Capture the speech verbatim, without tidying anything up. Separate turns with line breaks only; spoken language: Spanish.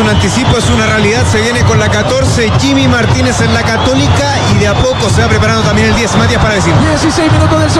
un anticipo, es una realidad. Se viene con la catorce Jimmy Martínez en la Católica y de a poco se va preparando también el diez Matías Palavecino.
dieciséis minutos del